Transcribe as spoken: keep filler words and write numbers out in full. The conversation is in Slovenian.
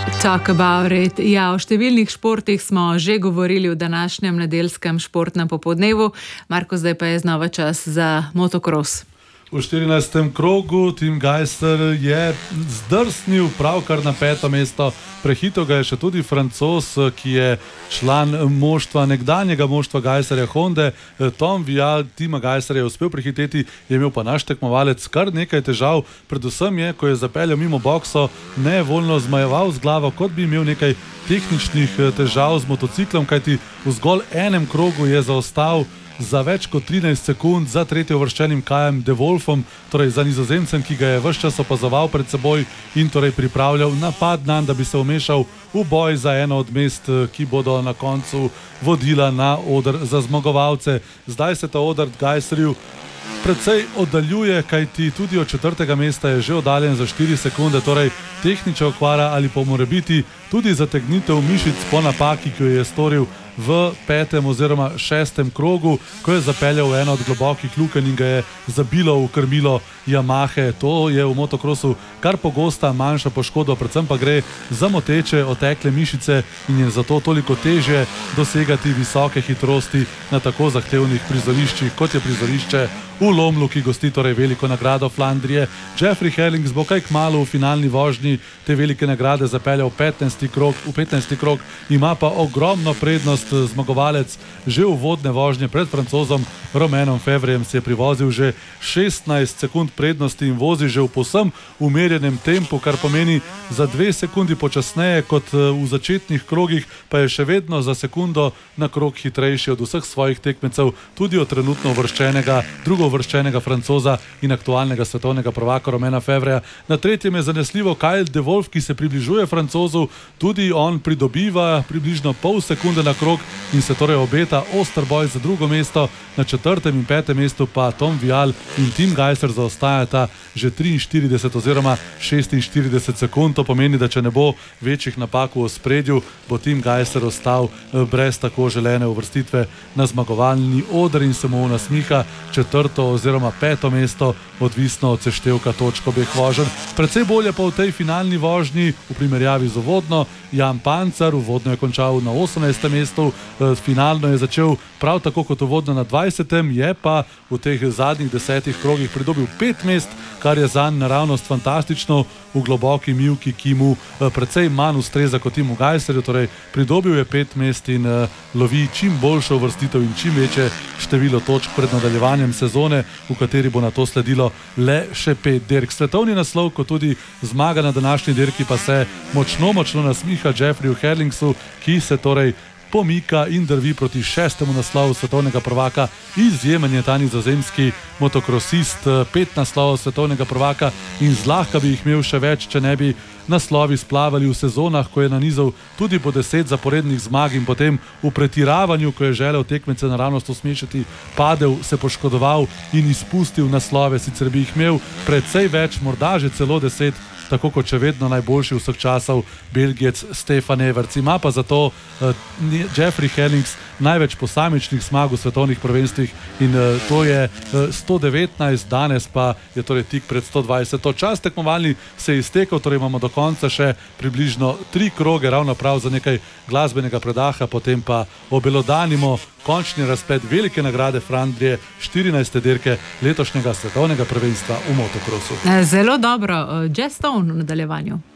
Talk about it. Ja, o številnih športih smo že govorili v današnjem nedeljskem športnem popoldnevu. Marko, zdaj pa je znova čas za motokros. V štirinajstem krogu Tim Gajser je zdrsnil pravkar na peto mesto. Prehitel ga je še tudi Francoz, ki je član moštva, nekdanjega moštva Gajserja Honde. Tom Vial Tima Gajserja je uspel prehiteti, je imel pa naš tekmovalec kar nekaj težav. Predvsem je, ko je zapeljal mimo bokso, nevoljno zmajeval z glavo, kot bi imel nekaj tehničnih težav z motociklom, kajti v zgolj enem krogu je zaostal za več kot trinajst sekund za tretjeuvrščenim Kajem De Wolfom, torej za Nizozemcem, ki ga je ves čas opazoval pred seboj in torej pripravljal napad nanj, da bi se vmešal v boj za eno od mest, ki bodo na koncu vodila na oder za zmagovalce. Zdaj se ta oder Gajserju precej oddaljuje, kajti tudi od četrtega mesta je že oddaljen za štiri sekunde, torej tehnična okvara ali pa mora biti tudi zategnitev mišic po napaki, ki jo je storil v petem oziroma šestem krogu, ko je zapeljal v eno od globokih lukenj in ga je zabilo v krmilo Yamahe. To je v motokrosu kar pogosta manjša poškodba, predvsem pa gre za moteče otekle mišice in je zato toliko težje dosegati visoke hitrosti na tako zahtevnih prizoriščih, kot je prizorišče v Lomlu, ki gosti torej veliko nagrado Flandrije. Jeffrey Herlings bo kaj kmalu v finalni vožnji te velike nagrade zapeljal petnajsti krog, v petnajsti krog, ima pa ogromno prednost. Zmagovalec že v vodne vožnje pred Francozom Romanom Fevrejem si je privozil že šestnajst sekund prednosti in vozi že v povsem umerjenem tempu, kar pomeni za dve sekundi počasneje kot v začetnih krogih, pa je še vedno za sekundo na krog hitrejši od vseh svojih tekmecev, tudi od trenutno uvrščenega, drugo uvrščenega Francoza in aktualnega svetovnega prvaka Romana Fevreja. Na tretjem je zanesljivo Kyle De Wolf, ki se približuje Francozu, tudi on pridobiva približno pol sekunde na krog in se torej obeta oster boj za drugo mesto. Na četrtem in petem mestu pa Tom Vial in Tim Gajser zaostajata že triinštirideset oziroma šestinštirideset sekund. To pomeni, da če ne bo večjih napak v ospredju, bo Tim Gajser ostal brez tako želene uvrstitve na zmagovalni oder in se mu nasmiha četrto oziroma peto mesto, odvisno od seštevka točk obeh voženj. Precej bolje pa v tej finalni vožnji v primerjavi z uvodno. Jan Pancar uvodno je končal na osemnajstem mestu, finalno je začel prav tako kot uvodno na dvajsetem, je pa v teh zadnjih desetih krogih pridobil pet mest, kar je zanj naravnost fantastično v globoki mivki, ki mu precej manj ustreza kot Timu Gajserju, torej pridobil je pet mest in lovi čim boljšo uvrstitev in čim večje število točk pred nadaljevanjem sezone, v kateri bo na to sledilo le še pet dirk. Svetovni naslov, kot tudi zmaga na današnji dirki, pa se močno, močno nasmiha Jeffreyju Herlingsu, ki se torej pomika in drvi proti šestemu naslovu svetovnega prvaka. Izjemen je ta nizozemski motokrosist, pet naslovov svetovnega prvaka in zlahka bi jih imel še več, če ne bi naslovi splavali v sezonah, ko je nanizal tudi po deset zaporednih zmag in potem v pretiravanju, ko je želel tekmece naravnost usmešati, padel, se poškodoval in izpustil naslove. Sicer bi jih imel precej več, morda že celo deset, tako kot še vedno najboljši vseh časov Belgijec Stefan Everts. Ima pa zato uh, Jeffrey Herlings največ posamičnih zmag v svetovnih prvenstvih in uh, to je uh, sto devetnajst, danes pa je torej tik pred sto dvajset. Čas tekmovalni se je iztekel, torej imamo do konca še približno tri kroge, ravno prav za nekaj glasbenega predaha, potem pa obelodanimo končni razplet velike nagrade Flandrije, štirinajste dirke letošnjega svetovnega prvenstva v motokrosu. Zelo dobro, Jazz Stone v nadaljevanju.